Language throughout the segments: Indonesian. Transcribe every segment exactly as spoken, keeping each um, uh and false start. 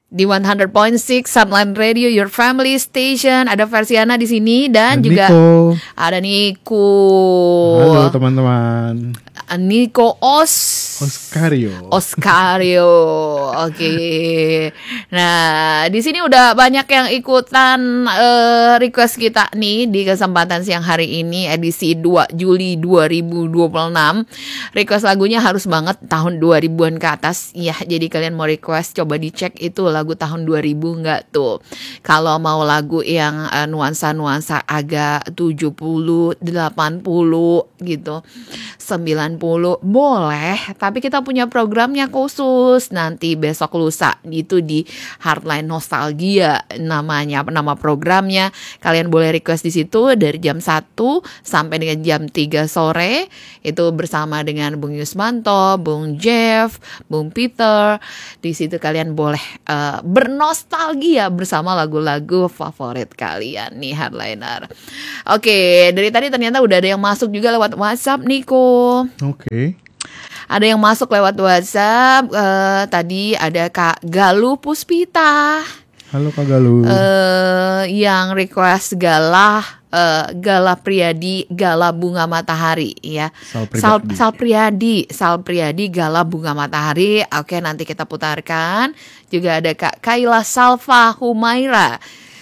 di seratus point enam Sunline Radio, your family station. Ada Versiana di sini dan, dan juga Nico. Ada Nico. Halo teman-teman. Nico Os Oscario. Oscario. Oke. Okay. Nah, di sini udah banyak yang ikutan uh, request kita nih di kesempatan siang hari ini edisi dua Juli dua ribu dua puluh enam. Request lagunya harus banget tahun dua ribuan ke atas. Ya, jadi kalian mau request coba dicek itu lagu tahun dua ribu enggak tuh. Kalau mau lagu yang uh, nuansa-nuansa agak tujuh puluh, delapan puluh gitu. sembilan puluh boleh, tapi kita punya programnya khusus nanti besok lusa itu di Hardline Nostalgia namanya, nama programnya. Kalian boleh request di situ dari jam satu sampai dengan jam tiga sore itu bersama dengan Bung Yusmanto, Bung Jeff, Bung Peter. Di situ kalian boleh uh, bernostalgia bersama lagu-lagu favorit kalian nih Hardliner. Oke, dari tadi ternyata udah ada yang masuk juga lewat WhatsApp Niko. Oke. Okay. Ada yang masuk lewat WhatsApp. Uh, tadi ada Kak Galuh Puspita. Halo Kak Galuh. Uh, yang request Galah, uh, Galah Priadi, Galah Bunga Matahari ya. Sal Priadi. Sal, Sal Priadi, Sal Priadi, Galah Bunga Matahari. Oke, nanti kita putarkan. Juga ada Kak Kaila Salva Humaira.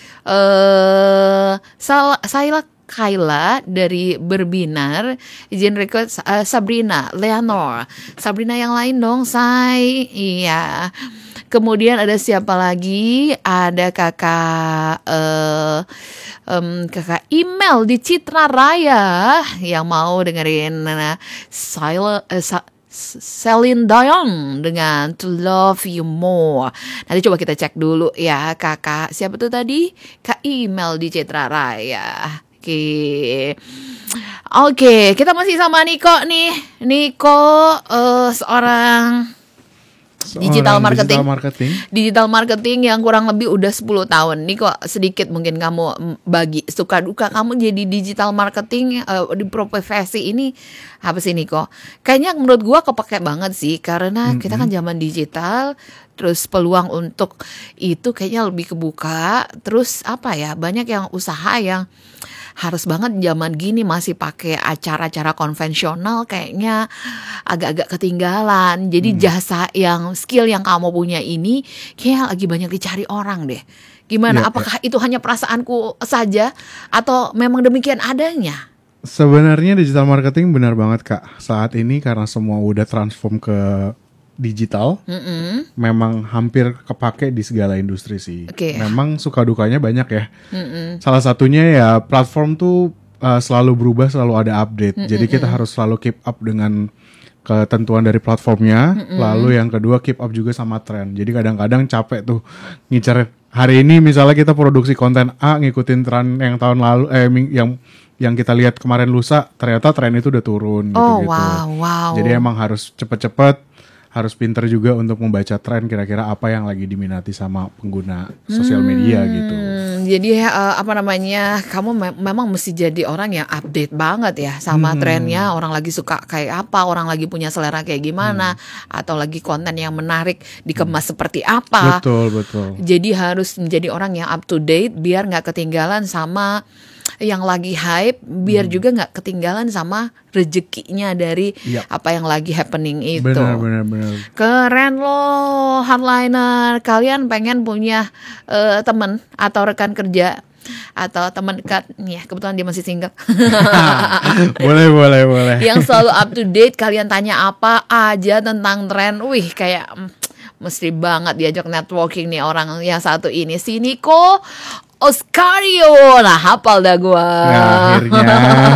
Uh, Sal, Saila Kaila dari Berbinar, izin request uh, Sabrina Leonor. Sabrina yang lain dong, say. Iya. Kemudian ada siapa lagi? Ada kakak uh, um, kakak email di Citra Raya yang mau dengerin uh, Sila, uh, Sa- Celine Dion dengan To Love You More. Nanti coba kita cek dulu ya kakak. Siapa tuh tadi? Kak email di Citra Raya. Oke, okay. Oke, okay, kita masih sama Niko nih. Niko uh, seorang digital marketing. digital marketing Digital marketing yang kurang lebih udah sepuluh tahun. Niko, sedikit mungkin kamu bagi suka duka kamu jadi digital marketing uh, di profesi ini apa sih Niko? Kayaknya menurut gua kepake banget sih karena mm-hmm. kita kan zaman digital. Terus peluang untuk itu kayaknya lebih kebuka. Terus apa ya, banyak yang usaha yang harus banget zaman gini masih pakai acara-acara konvensional kayaknya agak-agak ketinggalan. Jadi hmm. jasa yang skill yang kamu punya ini kayak lagi banyak dicari orang deh. Gimana? Ya, apakah ya. Itu hanya perasaanku saja atau memang demikian adanya? Sebenarnya digital marketing benar banget Kak. Saat ini karena semua udah transform ke digital, mm-mm. memang hampir kepake di segala industri sih. Okay. Memang suka dukanya banyak ya. Mm-mm. Salah satunya ya platform tuh uh, selalu berubah, selalu ada update. Mm-mm. Jadi kita harus selalu keep up dengan ketentuan dari platformnya. Mm-mm. Lalu yang kedua keep up juga sama tren. Jadi kadang-kadang capek tuh ngincer. Hari ini misalnya kita produksi konten A ngikutin tren yang tahun lalu, eh yang yang kita lihat kemarin lusa, ternyata tren itu udah turun. Oh gitu-gitu. wow wow. Jadi emang harus cepet-cepet. Harus pinter juga untuk membaca tren kira-kira apa yang lagi diminati sama pengguna sosial media hmm, gitu. Jadi uh, apa namanya, kamu me- memang mesti jadi orang yang update banget ya sama hmm. trennya. Orang lagi suka kayak apa, orang lagi punya selera kayak gimana, hmm. atau lagi konten yang menarik dikemas hmm. seperti apa. Betul betul. Jadi harus menjadi orang yang up to date biar nggak ketinggalan sama yang lagi hype, biar hmm. juga nggak ketinggalan sama rezekinya dari yep. apa yang lagi happening itu. Benar, benar, benar. Keren loh, Hardliner. Kalian pengen punya uh, teman atau rekan kerja atau teman dekat, ya kebetulan dia masih single. boleh, boleh, boleh. Yang selalu up to date, kalian tanya apa aja tentang tren, wih kayak mesti banget diajak networking nih orang yang satu ini. Si Niko Oscario, nah hafal dah gue. Ya, akhirnya.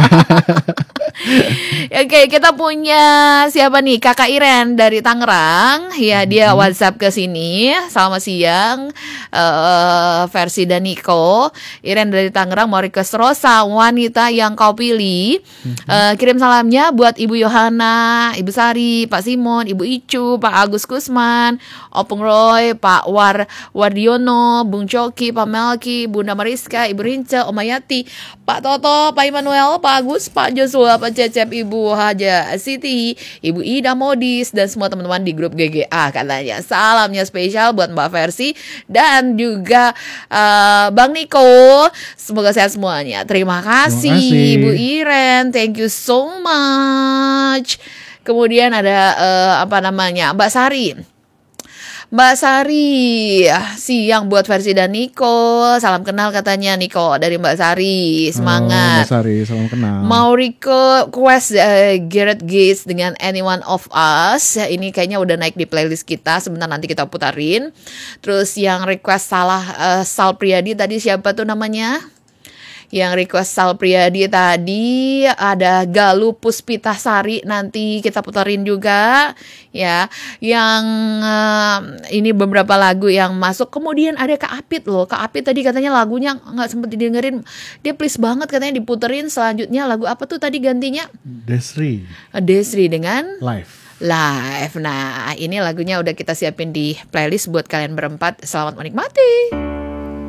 Oke, kita punya siapa nih? Kakak Iren dari Tangerang. Ya, dia mm-hmm. WhatsApp ke sini. Selamat siang, uh, Versi dan Niko. Iren dari Tangerang mau request Rosa, wanita yang kau pilih. Mm-hmm. Uh, kirim salamnya buat Ibu Yohana, Ibu Sari, Pak Simon, Ibu Icu, Pak Agus Kusman, Opung Roy, Pak War Wardiono, Bung Coki, Pak Melki, Bunda Mariska, Ibu Rince, Om Ayati, Pak Toto, Pak Immanuel, Pak Agus, Pak Joshua, Pak Cecep, Ibu Haja Siti, Ibu Ida Modis, dan semua teman-teman di grup G G A katanya. Salamnya spesial buat Mbak Versi dan juga uh, Bang Niko. Semoga sehat semuanya. Terima kasih, Terima kasih. Ibu Iren, thank you so much. Kemudian ada uh, apa namanya, Mbak Sari. Mbak Sari, siang buat Versi dan Niko. Salam kenal katanya Niko dari Mbak Sari. Semangat. Oh, Mbak Sari, salam kenal. Mau request uh, Gareth Gates dengan Anyone of Us. Ini kayaknya udah naik di playlist kita. Sebentar nanti kita putarin. Terus yang request salah uh, Sal Priadi tadi siapa tuh namanya? Yang request Sal Priadi tadi ada Galuh Puspitasari, nanti kita putarin juga ya. Yang uh, ini beberapa lagu yang masuk. Kemudian ada Kak Apit loh. Kak Apit tadi katanya lagunya nggak sempet didengerin. Dia please banget katanya diputerin. Selanjutnya lagu apa tuh tadi gantinya? Desri. Desri dengan Live. Live. Nah, ini lagunya udah kita siapin di playlist buat kalian berempat. Selamat menikmati.